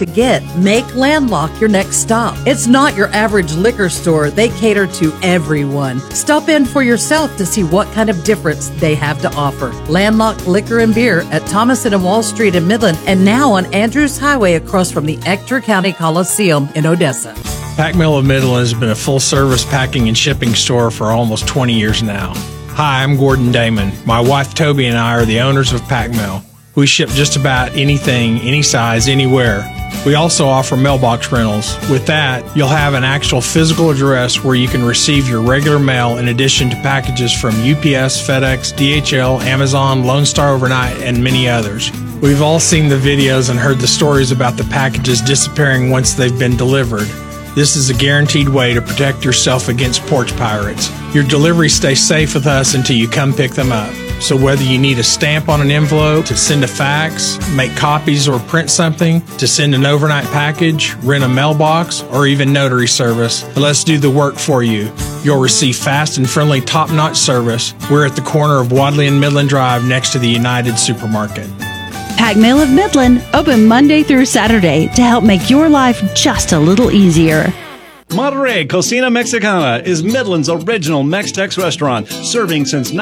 to get, make Landlock your next stop. It's not your average liquor store. They cater to everyone. Stop in for yourself to see what kind of difference they have to offer. Landlock Liquor and Beer at Thomason and Wall Street in Midland, and now on Andrews Highway across from the Ector County Coliseum in Odessa. Pack Mill of Midland has been a full-service packing and shipping store for almost 20 years now. Hi, I'm Gordon Damon. My wife Toby and I are the owners of Pack Mill. We ship just about anything, any size, anywhere. We also offer mailbox rentals. With that, you'll have an actual physical address where you can receive your regular mail in addition to packages from UPS, FedEx, DHL, Amazon, Lone Star Overnight, and many others. We've all seen the videos and heard the stories about the packages disappearing once they've been delivered. This is a guaranteed way to protect yourself against porch pirates. Your deliveries stay safe with us until you come pick them up. So whether you need a stamp on an envelope, to send a fax, make copies or print something, to send an overnight package, rent a mailbox, or even notary service, let's do the work for you. You'll receive fast and friendly top-notch service. We're at the corner of Wadley and Midland Drive next to the United Supermarket. Pack Mill of Midland, open Monday through Saturday to help make your life just a little easier. Monterey Cocina Mexicana is Midland's original Mex-Tex restaurant, serving since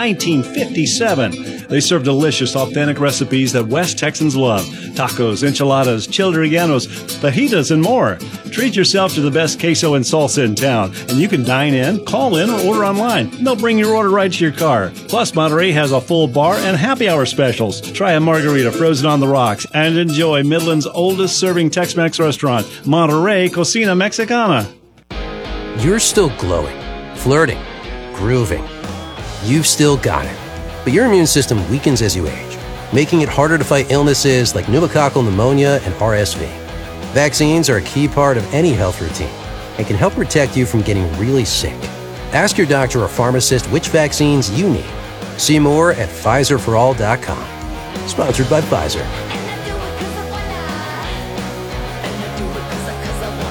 1957. They serve delicious, authentic recipes that West Texans love. Tacos, enchiladas, chili rellenos, fajitas, and more. Treat yourself to the best queso and salsa in town, and you can dine in, call in, or order online. They'll bring your order right to your car. Plus, Monterey has a full bar and happy hour specials. Try a margarita frozen on the rocks and enjoy Midland's oldest serving Tex-Mex restaurant, Monterey Cocina Mexicana. You're still glowing, flirting, grooving. You've still got it. But your immune system weakens as you age, making it harder to fight illnesses like pneumococcal pneumonia and RSV. Vaccines are a key part of any health routine and can help protect you from getting really sick. Ask your doctor or pharmacist which vaccines you need. See more at PfizerForAll.com. Sponsored by Pfizer.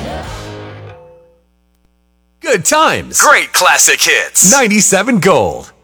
Good times. Great classic hits. 97 Gold.